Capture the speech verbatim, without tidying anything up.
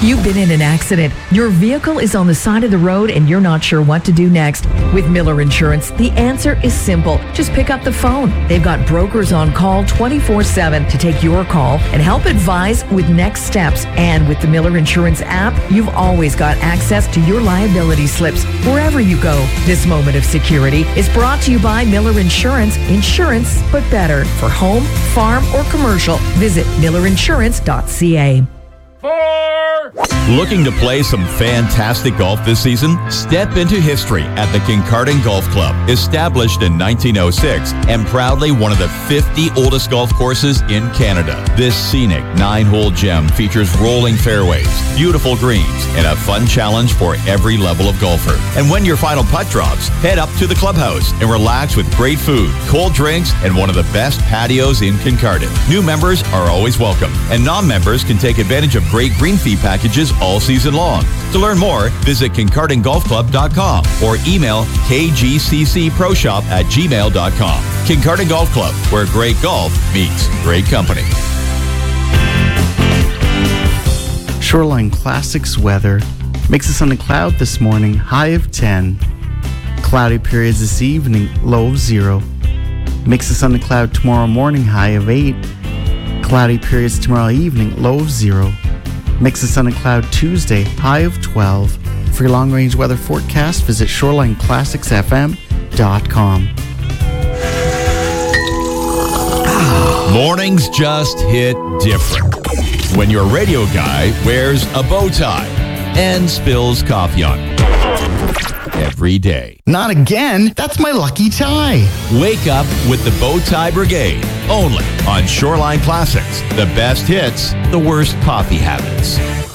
You've been in an accident. Your vehicle is on the side of the road and you're not sure what to do next. With Miller Insurance, the answer is simple. Just pick up the phone. They've got brokers on call twenty-four seven to take your call and help advise with next steps. And with the Miller Insurance app, you've always got access to your liability slips wherever you go. This moment of security is brought to you by Miller Insurance. Insurance, but better. For home, farm, or commercial, visit miller insurance dot c a. Four. Looking to play some fantastic golf this season? Step into history at the Kincardine Golf Club. Established in nineteen oh six and proudly one of the fifty oldest golf courses in Canada. This scenic nine-hole gem features rolling fairways, beautiful greens, and a fun challenge for every level of golfer. And when your final putt drops, head up to the clubhouse and relax with great food, cold drinks, and one of the best patios in Kincardine. New members are always welcome, and non-members can take advantage of great green fee packages all season long. To learn more, visit kincardine golf club dot com or email k g c c pro shop at gmail dot com. Kincardine Golf Club, where great golf meets great company. Shoreline Classics weather. Mix of sun and cloud this morning, high of ten. Cloudy periods this evening, low of zero. Mix of sun and cloud tomorrow morning, high of eight. Cloudy periods tomorrow evening, low of zero. Mix of sun and cloud Tuesday, high of twelve. For your long-range weather forecast, visit shoreline classics f m dot com. Mornings just hit different when your radio guy wears a bow tie and spills coffee on it every day. Not again! That's my lucky tie! Wake up with the Bow Tie Brigade, only on Shoreline Classics. The best hits, the worst coffee habits.